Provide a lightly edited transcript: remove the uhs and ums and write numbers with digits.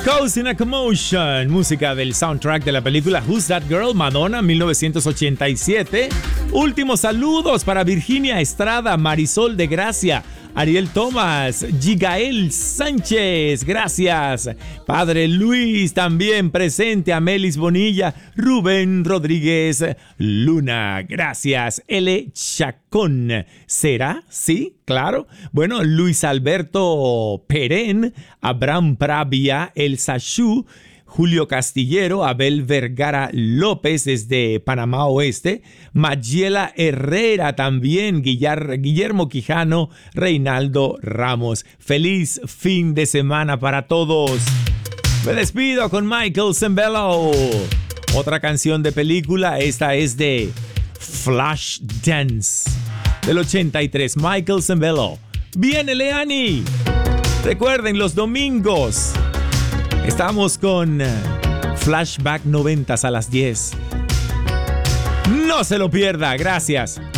Causing a Commotion, música del soundtrack de la película Who's That Girl, Madonna, 1987. Últimos saludos para Virginia Estrada, Marisol de Gracia, Ariel Tomás, Gigael Sánchez, gracias. Padre Luis también presente, Amelis Bonilla, Rubén Rodríguez Luna, gracias. L. Chacón, ¿será? Sí, claro. Bueno, Luis Alberto Perén, Abraham Pravia, Elsa Shu, Julio Castillero, Abel Vergara López desde Panamá Oeste, Mayela Herrera también, Guillermo Quijano, Reinaldo Ramos. Feliz fin de semana para todos. Me despido con Michael Sembello. Otra canción de película, esta es de Flashdance del 83, Michael Sembello. Viene Leani. Recuerden, los domingos estamos con Flashback 90 a las 10. No se lo pierda, gracias.